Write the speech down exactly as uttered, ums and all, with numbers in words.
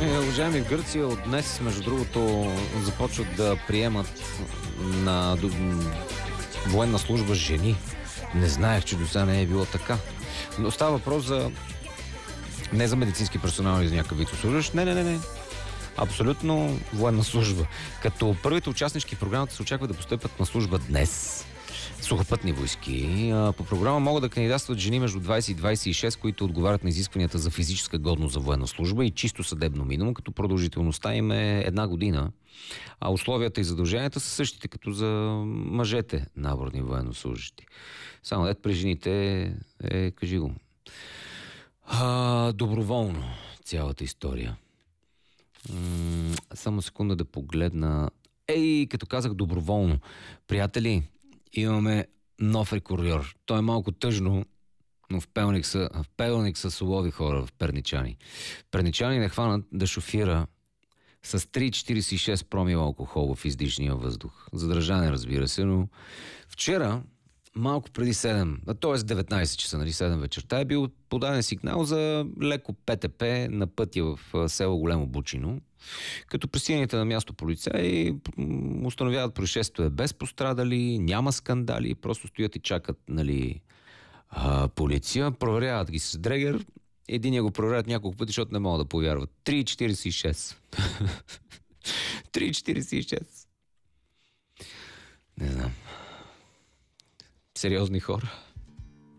Е, уважаеми, в Гърция от днес, между другото, започват да приемат на военна служба жени. Не знаех, че до сега не е било така. Но става въпрос за не за медицински персонал или за някакъв вид услужващ. Не, не, не, не. Абсолютно военна служба. Като първите участнички в програмата се очаква да постъпят на служба днес. Сухопътни войски. По програма могат да кандидатстват жени между двайсет и двайсет и шест, които отговарят на изискванията за физическа годност за военна служба и чисто съдебно минимум, като продължителността им е една година. А условията и задълженията са същите като за мъжете наборни военнослужащи. Само дет при жените е, кажи го, а, доброволно цялата история. М- само секунда да погледна. Ей, като казах доброволно. Приятели, имаме нов рекордьор. Той е малко тъжно, но в Пелник са, в Пелник са солови хора в Перничани. Перничани не хванат да шофира с три цяло четирийсет и шест промила алкохол в издишния въздух. Задържане, разбира се, но вчера, малко преди седем, т.е. деветнайсет часа, нали, седем вечерта, е бил подаден сигнал за леко ПТП на пътя в село Големо Бучино, като пристигналите на място полицаи установяват происшествие без пострадали, няма скандали, просто стоят и чакат, нали, а, полиция, проверяват ги с дрегер, единия го проверяват няколко пъти, защото не могат да повярват. три цяло четирийсет и шест. три цяло четирийсет и шест. Не знам. Сериозни хора.